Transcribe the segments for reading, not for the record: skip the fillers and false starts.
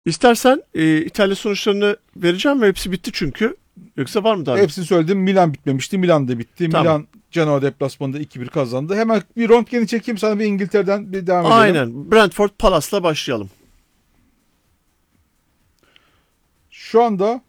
İstersen İtalya sonuçlarını vereceğim ve hepsi bitti çünkü. Yoksa var mı daha? Hepsini söyledim. Milan bitmemişti. Milan da bitti. Tamam. Milan Genoa deplasmanında 2-1 kazandı. Hemen bir röntgeni çekeyim sana, bir İngiltere'den bir devam edelim. Aynen. Brentford Palace'la başlayalım. Şu anda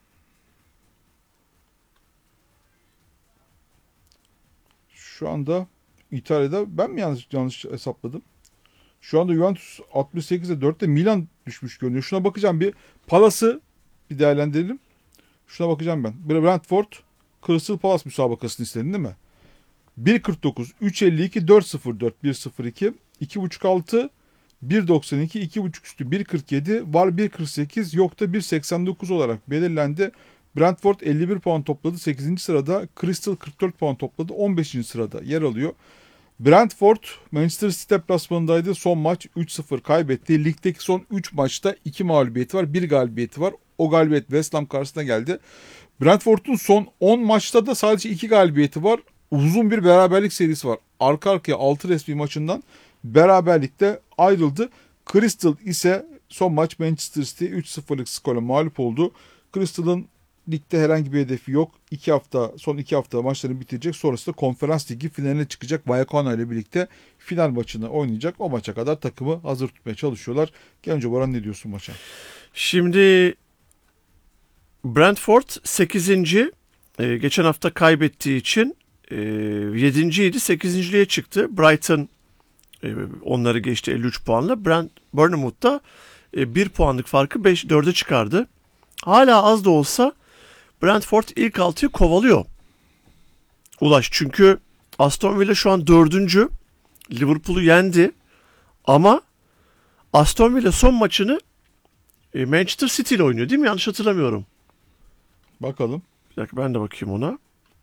İtalya'da ben mi yanlış hesapladım? Şu anda Juventus 68'e 4'te Milan düşmüş görünüyor. Şuna bakacağım bir. Palace'ı bir değerlendirelim. Şuna bakacağım ben. Brentford Crystal Palace müsabakasını istedin değil mi? 1.49, 3.52, 4.04, 1.02, 2.5-6, 1.92, 2.5 üstü 1.47, var 1.48, yok da 1.89 olarak belirlendi. Brentford 51 puan topladı 8. sırada. Crystal 44 puan topladı 15. sırada yer alıyor. Brentford Manchester City deplasmanındaydı. Son maç 3-0 kaybetti. Ligdeki son 3 maçta 2 mağlubiyeti var, 1 galibiyeti var. O galibiyet West Ham karşısına geldi. Brentford'un son 10 maçta da sadece 2 galibiyeti var. Uzun bir beraberlik serisi var. Arka arkaya 6 resmi maçından beraberlikte ayrıldı. Crystal ise son maç Manchester City 3-0'lık skorla mağlup oldu. Crystal'ın ligde herhangi bir hedefi yok. Son 2 hafta maçlarını bitirecek. Sonrasında Konferans Ligi finaline çıkacak. Vallecano ile birlikte final maçını oynayacak. O maça kadar takımı hazır tutmaya çalışıyorlar. Genco Boran, ne diyorsun maça? Şimdi Brentford 8. Geçen hafta kaybettiği için 7. idi. 8.liğe çıktı. Brighton onları geçti 53 puanla. Bournemouth'ta 1 puanlık farkı 4'e çıkardı. Hala az da olsa Brentford ilk 6'yı kovalıyor. Ulaş, çünkü Aston Villa şu an 4. Liverpool'u yendi. Ama Aston Villa son maçını Manchester City ile oynuyor değil mi? Yanlış hatırlamıyorum. Bakalım. Bir dakika, ben de bakayım ona.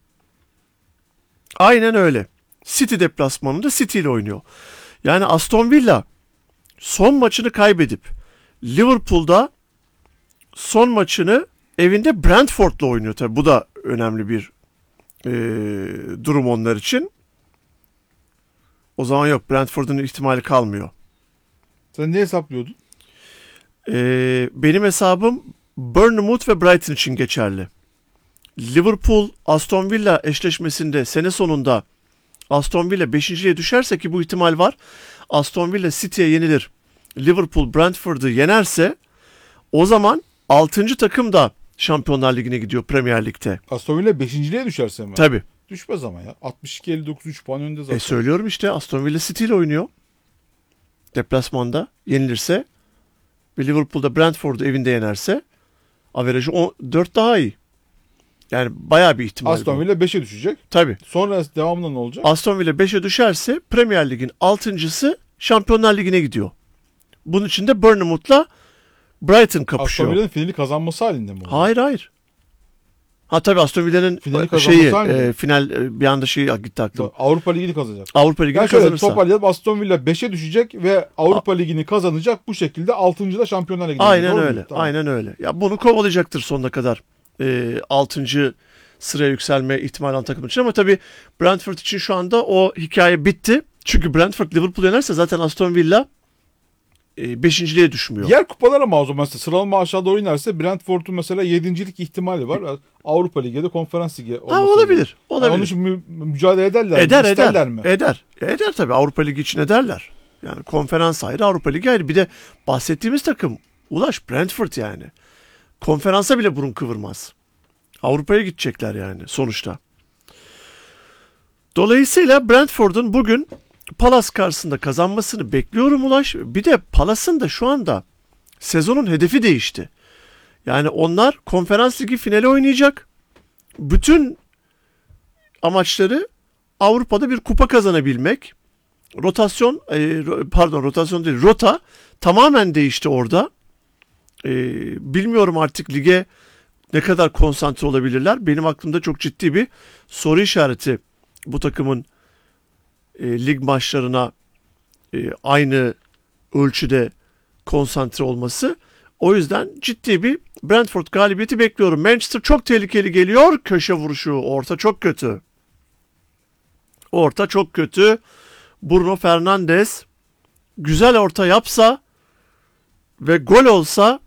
Aynen öyle. City deplasmanında City ile oynuyor. Yani Aston Villa son maçını kaybedip Liverpool'da son maçını evinde Brentford'la oynuyor. Tabii bu da önemli bir durum onlar için. O zaman yok, Brentford'un ihtimali kalmıyor. Sen ne hesaplıyordun? Benim hesabım Bournemouth ve Brighton için geçerli. Liverpool Aston Villa eşleşmesinde sene sonunda Aston Villa 5.liğe düşerse, ki bu ihtimal var. Aston Villa City'ye yenilir. Liverpool Brentford'u yenerse o zaman 6. takım da Şampiyonlar Ligi'ne gidiyor Premier Lig'de. Aston Villa 5.liğe düşerse mi? Tabii. Düşmez ama ya. 62-59 3 puan önde zaten. Söylüyorum işte, Aston Villa City ile oynuyor. Deplasmanda yenilirse ve Liverpool'da Brentford'u evinde yenerse averajı 4 daha iyi. Yani bayağı bir ihtimal. Aston Villa 5'e düşecek. Tabii. Sonra devamında ne olacak? Aston Villa 5'e düşerse Premier Lig'in 6.sı Şampiyonlar Ligi'ne gidiyor. Bunun için de Bournemouth'la Brighton kapışıyor. Aston Villa'nın finali kazanması halinde mi? Hayır. Ha tabii, Aston Villa'nın final bir anda gitti aklım. Avrupa Ligi'ni kazanacak. Avrupa Ligi'ni kazanırsa. Toparlayalım. Aston Villa 5'e düşecek ve Avrupa Ligi'ni kazanacak. Bu şekilde 6. da Şampiyonlar Ligi'ne Aynen gidecek. öyle. Tamam. Aynen öyle. Ya bunu kovalayacaktır sonuna kadar. 6. sıraya yükselme ihtimali olan takım için, ama tabii Brentford için şu anda o hikaye bitti. Çünkü Brentford Liverpool yenerse zaten Aston Villa 5.liğe düşmüyor. Diğer kupalar ama o zaman sıralama aşağıda oynarsa Brentford'un mesela 7.lik ihtimali var. Avrupa Ligi'de, Konferans Ligi olabilir. Yani onun için mücadele ederler. Eder mi? Eder tabii, Avrupa Ligi için ederler. Yani konferans ayrı, Avrupa Ligi ayrı. Bir de bahsettiğimiz takım Ulaş Brentford yani. Konferansa bile burun kıvırmaz. Avrupa'ya gidecekler yani sonuçta. Dolayısıyla Brentford'un bugün Palace karşısında kazanmasını bekliyorum Ulaş. Bir de Palace'ın da şu anda sezonun hedefi değişti. Yani onlar Konferans Ligi finali oynayacak. Bütün amaçları Avrupa'da bir kupa kazanabilmek. Rotasyon değil, rota tamamen değişti orada. Bilmiyorum artık lige ne kadar konsantre olabilirler. Benim aklımda çok ciddi bir soru işareti bu takımın lig maçlarına aynı ölçüde konsantre olması. O yüzden ciddi bir Brentford galibiyeti bekliyorum. Manchester çok tehlikeli geliyor. Köşe vuruşu. Orta çok kötü. Bruno Fernandes güzel orta yapsa ve gol olsa